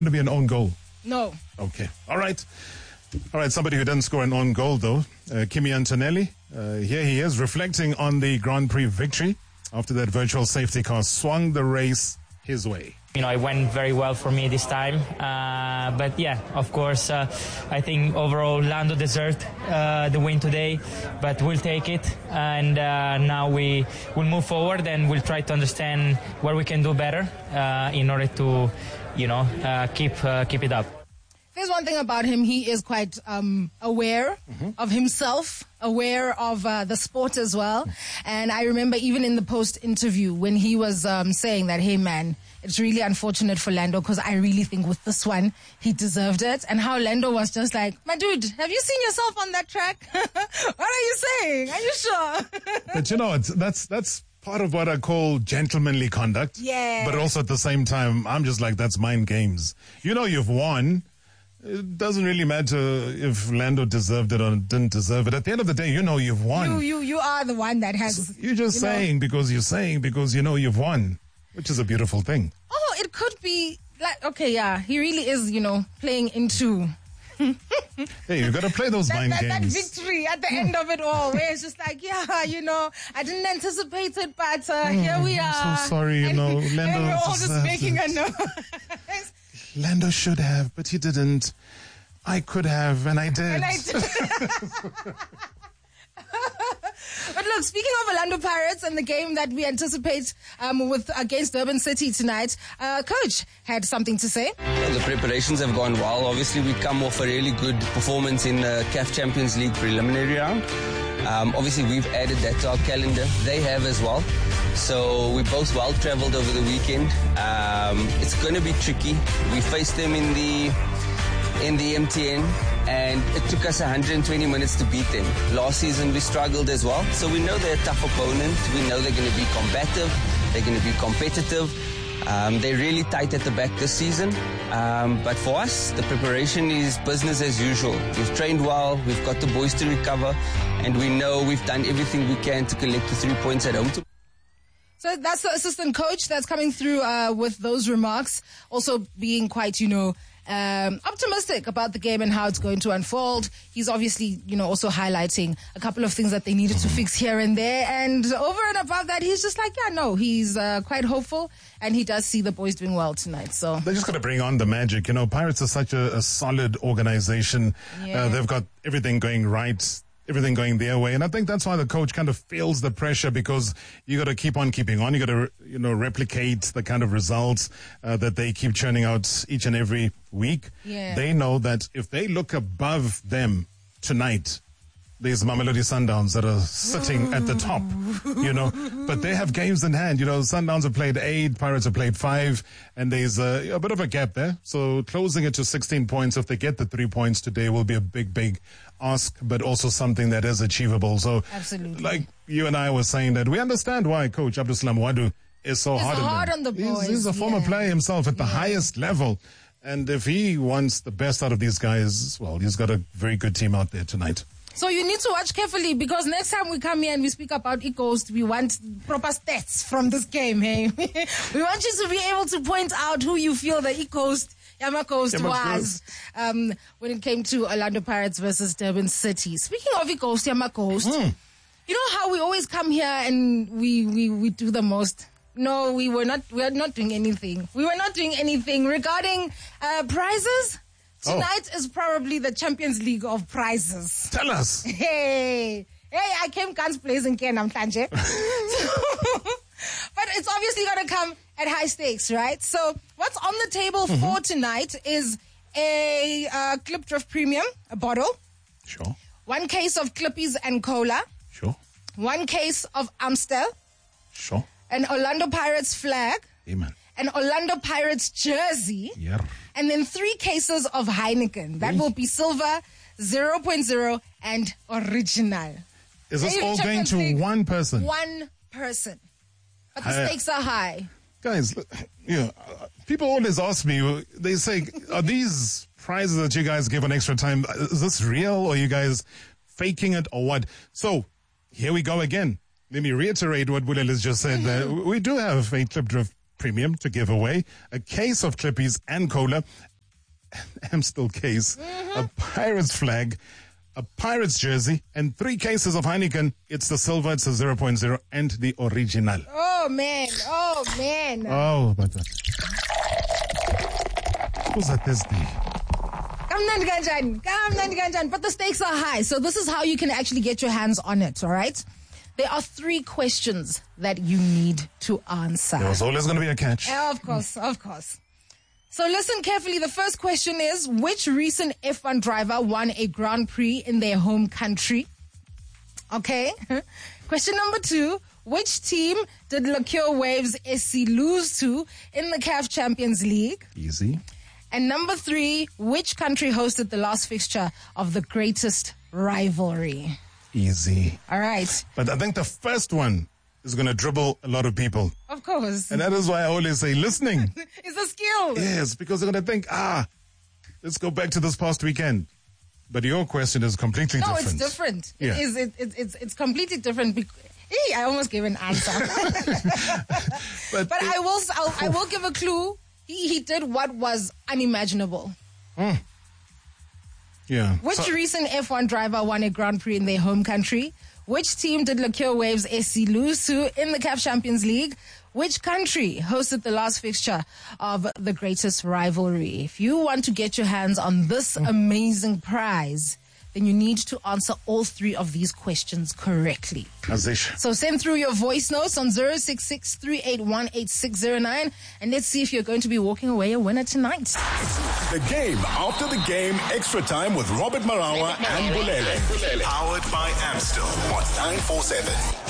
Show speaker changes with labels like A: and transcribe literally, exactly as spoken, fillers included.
A: to be an own goal?
B: No.
A: Okay. All right. All right. Somebody who didn't score an own goal, though, uh, Kimi Antonelli. Uh, here he is reflecting on the Grand Prix victory after that virtual safety car swung the race his way.
C: You know, it went very well for me this time. Uh, but yeah, of course, uh, I think overall Lando deserved uh, the win today, but we'll take it. And uh, now we will move forward and we'll try to understand where we can do better uh, in order to, you know, uh, keep uh, keep it up.
B: There's one thing about him, he is quite um, aware mm-hmm. of himself, aware of uh, the sport as well. And I remember even in the post-interview when he was um, saying that, hey man, it's really unfortunate for Lando because I really think with this one, he deserved it. And how Lando was just like, my dude, have you seen yourself on that track? What are you saying? Are you sure?
A: But you know, it's, that's that's part of what I call gentlemanly conduct.
B: Yeah.
A: But also at the same time, I'm just like, that's mind games. You know you've won. It doesn't really matter if Lando deserved it or didn't deserve it. At the end of the day, you know you've won.
B: You you, you are the one that has...
A: So you're just
B: you
A: saying
B: know,
A: because you're saying because you know you've won, which is a beautiful thing.
B: Oh, it could be... like okay, yeah, he really is, you know, playing into...
A: Hey, you got to play those
B: that,
A: mind
B: that,
A: games.
B: That victory at the end of it all, where it's just like, yeah, you know, I didn't anticipate it, but uh,
A: oh,
B: here we are.
A: I'm so sorry, you
B: and,
A: know, Lando
B: and we're all just making
A: it.
B: a noise.
A: Lando should have, but he didn't. I could have, and I did.
B: And I did. But look, speaking of Orlando Pirates and the game that we anticipate um, with against Durban City tonight, uh, Coach had something to say.
D: Well, the preparations have gone well. Obviously, we come off a really good performance in the C A F Champions League preliminary round. Um, obviously, we've added that to our calendar. They have as well. So we both well travelled over the weekend. Um, it's going to be tricky. We faced them in the in the M T N, and it took us one hundred twenty minutes to beat them. Last season we struggled as well, so we know they're a tough opponent. We know they're going to be combative, they're going to be competitive. Um, they're really tight at the back this season, um, but for us the preparation is business as usual. We've trained well, we've got the boys to recover, and we know we've done everything we can to collect the three points at home.
B: So that's the assistant coach that's coming through uh, with those remarks, also being quite, you know, Um, optimistic about the game and how it's going to unfold. He's obviously, you know, also highlighting a couple of things that they needed to fix here and there. And over and above that, he's just like, yeah, no, he's uh, quite hopeful. And he does see the boys doing well tonight. So
A: they're just going to bring on the magic. You know, Pirates are such a, a solid organization.
B: Yeah.
A: Uh, they've got everything going right, everything going their way. And I think that's why the coach kind of feels the pressure, because you got to keep on keeping on. You got to, you know, replicate the kind of results uh, that they keep churning out each and every week.
B: Yeah.
A: They know that if they look above them tonight, there's Mamelodi Sundowns that are sitting at the top, you know, but they have games in hand. You know, Sundowns have played eight, Pirates have played five, and there's a, a bit of a gap there. So closing it to sixteen points, if they get the three points today, will be a big, big ask, but also something that is achievable. So,
B: absolutely,
A: like you and I were saying, that we understand why Coach Abdul Salam Wadu is so
B: it's
A: hard,
B: hard
A: on,
B: on the boys.
A: He's, he's a former
B: yeah.
A: player himself at the
B: yeah.
A: highest level. And if he wants the best out of these guys, well, he's got a very good team out there tonight.
B: So you need to watch carefully, because next time we come here and we speak about E-Coast, we want proper stats from this game, hey? We want you to be able to point out who you feel the E-Coast, Yama Coast was um, when it came to Orlando Pirates versus Durban City. Speaking of E-Coast, Yama Coast, mm. you know how we always come here and we, we, we do the most? No, we were not, we are not doing anything. We were not doing anything regarding uh, prizes. Tonight oh. is probably the Champions League of prizes.
A: Tell us.
B: Hey, hey, I came guns blazing here, Namhlanje. But it's obviously going to come at high stakes, right? So what's on the table mm-hmm. for tonight is a uh, Clip Drift Premium, a bottle.
A: Sure.
B: One case of Clippies and Cola.
A: Sure.
B: One case of Amstel.
A: Sure.
B: An Orlando Pirates flag.
A: Amen.
B: An Orlando Pirates jersey.
A: Yeah.
B: And then three cases of Heineken. That will be silver, zero point zero, and original.
A: Is this all going to one person?
B: One person. But the
A: uh,
B: stakes are high.
A: Guys, yeah, uh, people always ask me, they say, are these prizes that you guys give on Extra Time, is this real, or are you guys faking it, or what? So, here we go again. Let me reiterate what Bulel has just said. That we do have a Clip Drift Premium to give away, a case of Clippies and Cola, Amstel case,
B: Mm-hmm.
A: a Pirates flag, a Pirates jersey, and three cases of Heineken. It's the silver, it's the zero point zero, and the original.
B: Oh, man. Oh, man.
A: Oh, but that. Who's that Thursday?
B: Kamnandi kanjani, kamnandi kanjani. But the stakes are high, so this is how you can actually get your hands on it, all right? There are three questions that you need to answer.
A: There was always going to be a catch.
B: Yeah, of course, of course. So listen carefully. The first question is, which recent F one driver won a Grand Prix in their home country? Okay. Question number two, which team did Liqueur Waves S C lose to in the C A F Champions League?
A: Easy.
B: And number three, which country hosted the last fixture of the greatest rivalry?
A: Easy.
B: All right.
A: But I think the first one is going to dribble a lot of people.
B: Of course.
A: And that is why I always say listening.
B: It's a skill.
A: Yes, because they're going to think, ah, let's go back to this past weekend. But your question is completely
B: No,
A: different.
B: it's different.
A: Yeah.
B: It is, it, it, it's, it's completely different. Bec- Hey, I almost gave an answer.
A: But,
B: But
A: it-
B: I will, I'll, I will give a clue. He, he did what was unimaginable.
A: yeah.
B: Which
A: So-
B: recent F one driver won a Grand Prix in their home country? Which team did Liqueur Waves S C lose to in the C A F Champions League? Which country hosted the last fixture of the greatest rivalry? If you want to get your hands on this amazing prize, then you need to answer all three of these questions correctly.
A: Azish.
B: So send through your voice notes on zero six six, three eight one, eight six zero nine and let's see if you're going to be walking away a winner tonight.
E: The game after the game, extra time with Robert Marawa and Bulele. Powered by Amstel on nine four seven.